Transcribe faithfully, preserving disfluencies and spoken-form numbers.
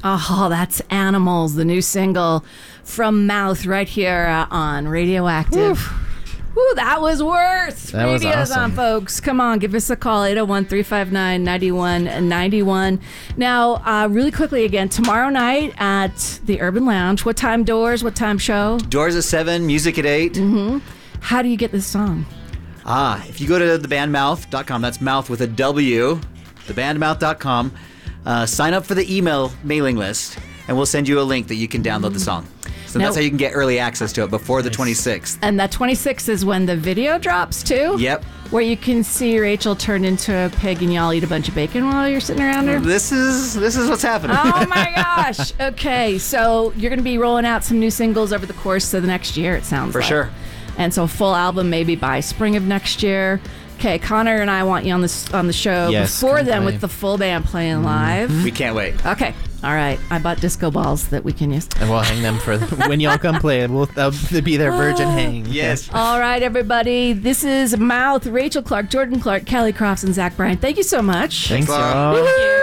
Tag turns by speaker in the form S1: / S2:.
S1: Oh, that's Animals, the new single from Mouth right here uh, on Radioactive. Oof. Ooh, that was worth.
S2: That was
S1: Radio's
S2: awesome.
S1: on, folks. Come on, give us a call, eight oh one, three five nine, nine one nine one. Now, uh, really quickly again, tomorrow night at the Urban Lounge. What time doors? What time show?
S3: Doors at seven, music at eight.
S1: Mm-hmm. How do you get this song?
S3: Ah, if you go to the band mouth dot com, that's mouth with a W, the band mouth dot com, uh, sign up for the email mailing list, and we'll send you a link that you can download the song. So
S1: Now,
S3: that's how you can get early access to it before the twenty-sixth.
S1: And that twenty-sixth is when the video drops, too?
S3: Yep.
S1: Where you can see Rachel turn into a pig and y'all eat a bunch of bacon while you're sitting around her?
S3: This is this is what's happening.
S1: Oh, my gosh. Okay, so you're going to be rolling out some new singles over the course of the next year, it sounds
S3: For
S1: like.
S3: sure.
S1: And so full album maybe by spring of next year. Okay, Connor and I want you on the, on the show
S2: Yes,
S1: before
S2: come
S1: then
S2: play.
S1: with the full band playing live.
S3: We can't wait.
S1: Okay, all right. I bought disco balls that we can use.
S2: And we'll hang them for when y'all come play. We'll that'll be their virgin hang.
S3: Yes.
S1: All right, everybody. This is Mouth, Rachel Clark, Jordan Clark, Kelly Crofts, and Zach Bryan. Thank you so much.
S2: Thanks,
S3: Laura.
S2: y'all.
S1: Woohoo!